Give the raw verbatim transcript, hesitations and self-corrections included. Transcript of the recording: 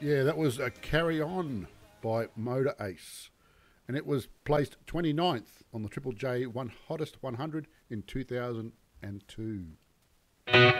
Yeah, that was a Carry On by Motor Ace. And it was placed twenty-ninth on the Triple J one Hottest one hundred in two thousand two.